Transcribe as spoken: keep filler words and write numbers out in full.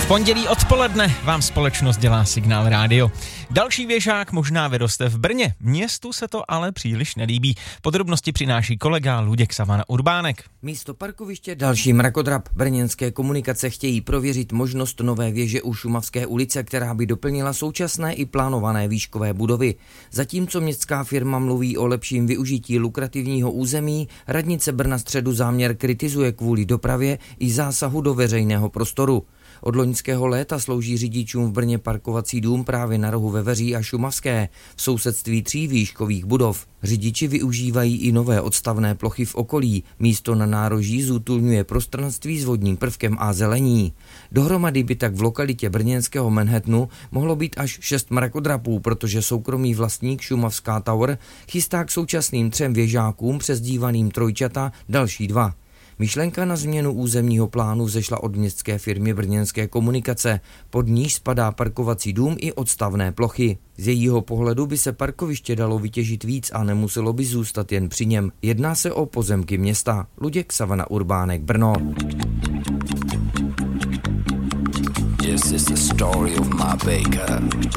pondělí odpoledne vám společnost dělá Signál Rádio. Další věžák možná vyroste v Brně, městu se to ale příliš nelíbí. Podrobnosti přináší kolega Luděk Savana Urbánek. Místo parkoviště další mrakodrap. Brněnské komunikace chtějí prověřit možnost nové věže u Šumavské ulice, která by doplnila současné i plánované výškové budovy. Zatímco městská firma mluví o lepším využití lukrativního území, radnice Brna středu záměr kritizuje kvůli dopravě i zásahu do veřejného prostoru. Od loňského léta slouží řidičům v Brně parkovací dům právě na rohu Veveří a Šumavské, v sousedství tří výškových budov. Řidiči využívají i nové odstavné plochy v okolí, místo na nároží zútulňuje prostranství s vodním prvkem a zelení. Dohromady by tak v lokalitě brněnského Manhattanu mohlo být až šest mrakodrapů, protože soukromý vlastník Šumavská Tower chystá k současným třem věžákům přezdívaným Trojčata další dva. Myšlenka na změnu územního plánu vzešla od městské firmy Brněnské komunikace, pod níž spadá parkovací dům i odstavné plochy. Z jejího pohledu by se parkoviště dalo vytěžit víc a nemuselo by zůstat jen při něm. Jedná se o pozemky města. Luděk Savana Urbánek, Brno. This is the story of my baker.